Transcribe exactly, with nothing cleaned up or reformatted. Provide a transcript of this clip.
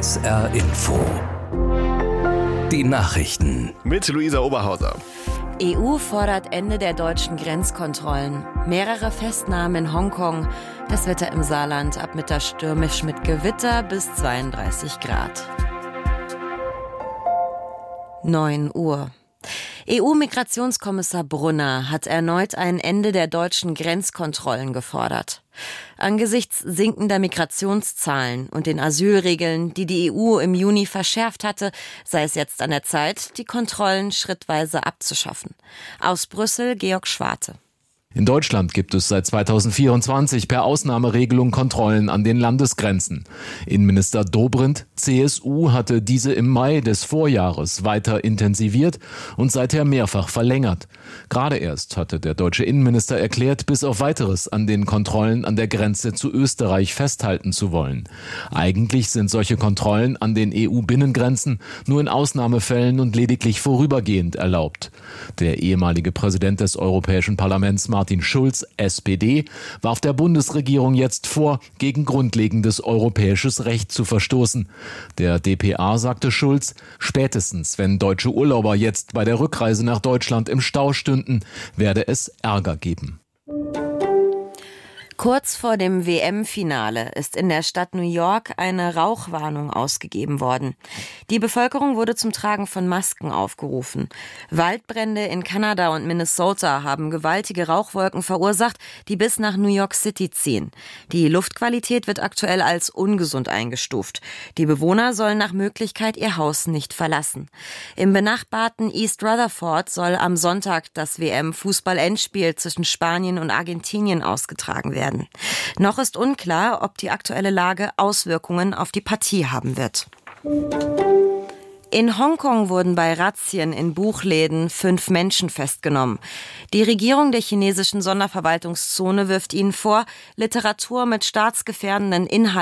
S R Info. Die Nachrichten. Mit Luisa Oberhauser. E U fordert Ende der deutschen Grenzkontrollen. Mehrere Festnahmen in Hongkong. Das Wetter im Saarland ab Mittag stürmisch mit Gewitter bis zweiunddreißig Grad. neun Uhr. E U-Migrationskommissar Brunner hat erneut ein Ende der deutschen Grenzkontrollen gefordert. Angesichts sinkender Migrationszahlen und den Asylregeln, die die E U im Juni verschärft hatte, sei es jetzt an der Zeit, die Kontrollen schrittweise abzuschaffen. Aus Brüssel Georg Schwarte. In Deutschland gibt es seit zweitausendvierundzwanzig per Ausnahmeregelung Kontrollen an den Landesgrenzen. Innenminister Dobrindt, C S U, hatte diese im Mai des Vorjahres weiter intensiviert und seither mehrfach verlängert. Gerade erst hatte der deutsche Innenminister erklärt, bis auf Weiteres an den Kontrollen an der Grenze zu Österreich festhalten zu wollen. Eigentlich sind solche Kontrollen an den E U-Binnengrenzen nur in Ausnahmefällen und lediglich vorübergehend erlaubt. Der ehemalige Präsident des Europäischen Parlaments, Martin Schulz, S P D, warf der Bundesregierung jetzt vor, gegen grundlegendes europäisches Recht zu verstoßen. Der D P A sagte Schulz, spätestens wenn deutsche Urlauber jetzt bei der Rückreise nach Deutschland im Stau stünden, werde es Ärger geben. Kurz vor dem W M-Finale ist in der Stadt New York eine Rauchwarnung ausgegeben worden. Die Bevölkerung wurde zum Tragen von Masken aufgerufen. Waldbrände in Kanada und Minnesota haben gewaltige Rauchwolken verursacht, die bis nach New York City ziehen. Die Luftqualität wird aktuell als ungesund eingestuft. Die Bewohner sollen nach Möglichkeit ihr Haus nicht verlassen. Im benachbarten East Rutherford soll am Sonntag das W M-Fußball-Endspiel zwischen Spanien und Argentinien ausgetragen werden. Noch ist unklar, ob die aktuelle Lage Auswirkungen auf die Partie haben wird. In Hongkong wurden bei Razzien in Buchläden fünf Menschen festgenommen. Die Regierung der chinesischen Sonderverwaltungszone wirft ihnen vor, Literatur mit staatsgefährdenden Inhalten